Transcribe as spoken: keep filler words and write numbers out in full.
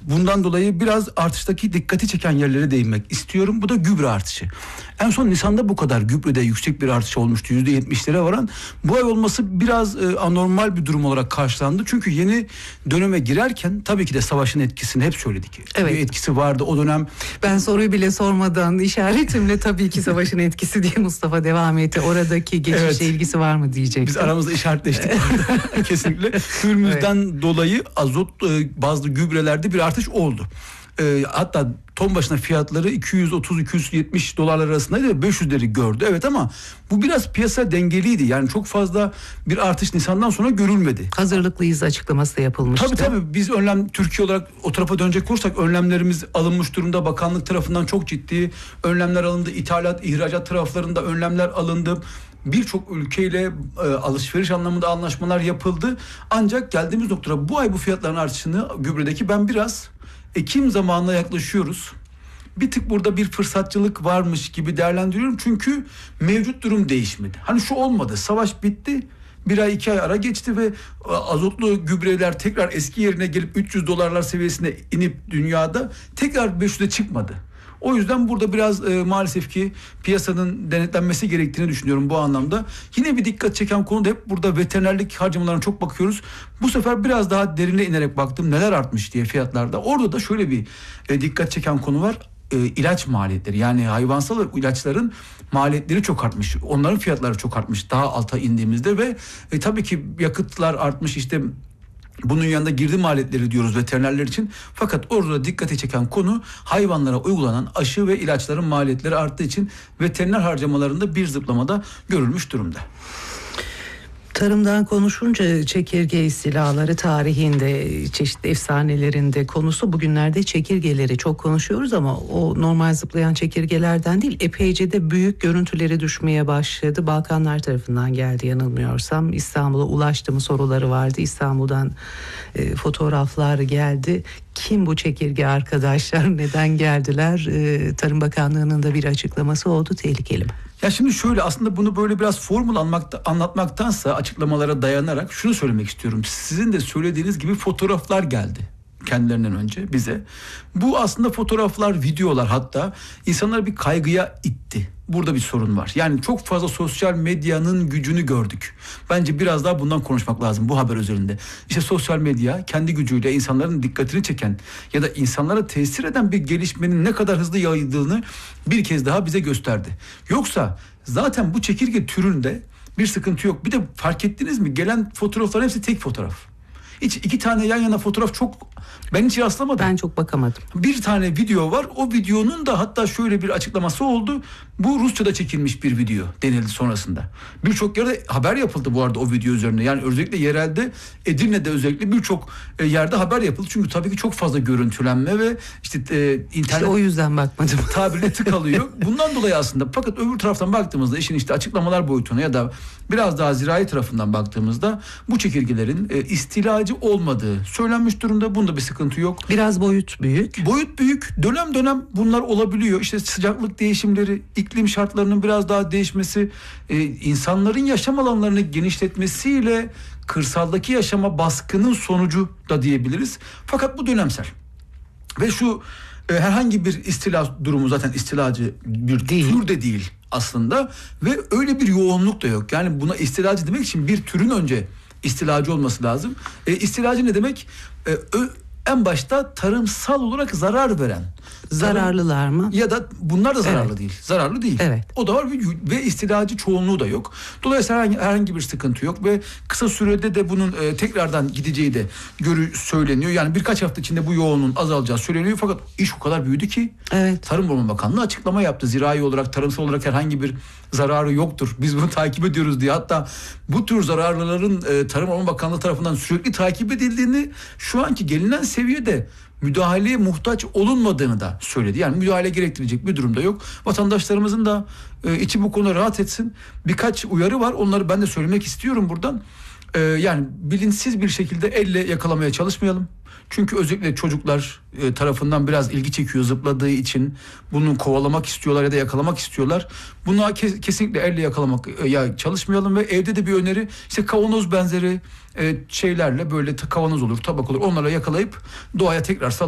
bundan dolayı biraz artıştaki dikkati çeken yerlere değinmek istiyorum. Bu da gübre artışı. En son Nisan'da bu kadar gübrede yüksek bir artış olmuştu. yüzde yetmişlere varan. Bu ay olması biraz e, anormal bir durum olarak karşılandı. Çünkü yeni döneme girerken tabii ki de savaşın etkisini hep söyledik. Evet. Bir etkisi vardı o dönem. Ben soruyu bile sormadan işaretimle tabii ki savaşın etkisi diye Mustafa devam etti. Oradaki geçişle Evet. ilgisi var mı diyecektim. Biz aramızda işaretleştik. Kesinlikle. Hürmüz'den evet. dolayı azot e, bazlı gübrelerde bir artış oldu. E, hatta ton başına fiyatları iki yüz otuz iki yüz yetmiş dolarlar arasındaydı ve beş yüzleri gördü. Evet, ama bu biraz piyasa dengeliydi. Yani çok fazla bir artış Nisan'dan sonra görülmedi. Hazırlıklıyız açıklaması da yapılmıştı. Tabii tabii biz önlem Türkiye olarak o tarafa dönecek olursak önlemlerimiz alınmış durumda. Bakanlık tarafından çok ciddi önlemler alındı. İthalat, ihracat taraflarında önlemler alındı. Birçok ülkeyle e, alışveriş anlamında anlaşmalar yapıldı. Ancak geldiğimiz noktada bu ay bu fiyatların artışını gübredeki ben biraz Ekim zamanına yaklaşıyoruz. Bir tık burada bir fırsatçılık varmış gibi değerlendiriyorum. Çünkü mevcut durum değişmedi. Hani şu olmadı, savaş bitti. Bir ay iki ay ara geçti ve azotlu gübreler tekrar eski yerine gelip üç yüz dolarlar seviyesine inip dünyada tekrar beş yüze çıkmadı. O yüzden burada biraz e, maalesef ki piyasanın denetlenmesi gerektiğini düşünüyorum bu anlamda. Yine bir dikkat çeken konu da hep burada veterinerlik harcamalarına çok bakıyoruz. Bu sefer biraz daha derine inerek baktım neler artmış diye fiyatlarda. Orada da şöyle bir e, dikkat çeken konu var. E, ilaç maliyetleri, yani hayvansal ilaçların maliyetleri çok artmış. Onların fiyatları çok artmış daha alta indiğimizde ve e, tabii ki yakıtlar artmış, işte bunun yanında girdi maliyetleri diyoruz veterinerler için. Fakat orada dikkate çeken konu hayvanlara uygulanan aşı ve ilaçların maliyetleri arttığı için veteriner harcamalarında bir zıplamada görülmüş durumda. Tarımdan konuşunca çekirge istilaları tarihinde, çeşitli efsanelerinde konusu, bugünlerde çekirgeleri çok konuşuyoruz ama o normal zıplayan çekirgelerden değil, epeyce de büyük görüntüleri düşmeye başladı. Balkanlar tarafından geldi yanılmıyorsam. İstanbul'a ulaştı mı soruları vardı. İstanbul'dan e, fotoğraflar geldi. Kim bu çekirge arkadaşlar? Neden geldiler? E, Tarım Bakanlığı'nın da bir açıklaması oldu. Tehlikeli mi? Ya şimdi şöyle, aslında bunu böyle biraz formül anlatmakta, anlatmaktansa açıklamalara dayanarak şunu söylemek istiyorum. Sizin de söylediğiniz gibi fotoğraflar geldi kendilerinden önce bize. Bu aslında fotoğraflar, videolar hatta insanları bir kaygıya itti. Burada bir sorun var. Yani çok fazla sosyal medyanın gücünü gördük. Bence biraz daha bundan konuşmak lazım bu haber üzerinde. İşte sosyal medya kendi gücüyle insanların dikkatini çeken ya da insanlara tesir eden bir gelişmenin ne kadar hızlı yayıldığını bir kez daha bize gösterdi. Yoksa zaten bu çekirge türünde bir sıkıntı yok. Bir de fark ettiniz mi? Gelen fotoğrafların hepsi tek fotoğraf. Hiç iki tane yan yana fotoğraf çok, ben hiç rastlamadım. Ben çok bakamadım. Bir tane video var. O videonun da hatta şöyle bir açıklaması oldu. Bu Rusça'da çekilmiş bir video denildi sonrasında. Birçok yerde haber yapıldı bu arada o video üzerine. Yani özellikle yerelde, Edirne'de özellikle birçok yerde haber yapıldı. Çünkü tabii ki çok fazla görüntülenme ve işte e, internet... İşte o yüzden bakmadım. Tabirle tıkalıyor. Bundan dolayı aslında, fakat öbür taraftan baktığımızda işin işte açıklamalar boyutuna ya da biraz daha zirai tarafından baktığımızda bu çekirgelerin e, istilacı olmadığı söylenmiş durumda. Bunda bir sıkıntı yok. Biraz boyut büyük. Boyut büyük. Dönem dönem bunlar olabiliyor. İşte sıcaklık değişimleri, iklim şartlarının biraz daha değişmesi, e, insanların yaşam alanlarını genişletmesiyle kırsaldaki yaşama baskının sonucu da diyebiliriz. Fakat bu dönemsel. Ve şu e, herhangi bir istila durumu, zaten istilacı bir değil. Tür de değil aslında ve öyle bir yoğunluk da yok. Yani buna istilacı demek için bir türün önce istilacı olması lazım. E, istilacı ne demek? E, ö, en başta tarımsal olarak zarar veren. Zararlılar Tarım, mı? Ya da bunlar da zararlı Evet. değil. Zararlı değil. Evet. O da var ve istilacı çoğunluğu da yok. Dolayısıyla herhangi, herhangi bir sıkıntı yok ve kısa sürede de bunun e, tekrardan gideceği de görü söyleniyor. Yani birkaç hafta içinde bu yoğunluğun azalacağı söyleniyor. Fakat iş o kadar büyüdü ki evet. Tarım Orman Bakanlığı açıklama yaptı. Zirai olarak, tarımsal olarak herhangi bir zararı yoktur. Biz bunu takip ediyoruz diye. Hatta bu tür zararlıların e, Tarım Orman Bakanlığı tarafından sürekli takip edildiğini, şu anki gelinen seviyede müdahaleye muhtaç olunmadığını da söyledi. Yani müdahale gerektirecek bir durumda yok. Vatandaşlarımızın da e, içi bu konuda rahat etsin. Birkaç uyarı var. Onları ben de söylemek istiyorum buradan. E, yani bilinçsiz bir şekilde elle yakalamaya çalışmayalım. Çünkü özellikle çocuklar e, tarafından biraz ilgi çekiyor zıpladığı için. Bunu kovalamak istiyorlar ya da yakalamak istiyorlar. Buna kes, kesinlikle elle yakalamak e, ya çalışmayalım ve evde de bir öneri, işte kavanoz benzeri e, şeylerle, böyle kavanoz olur, tabak olur, onlara yakalayıp doğaya tekrar sal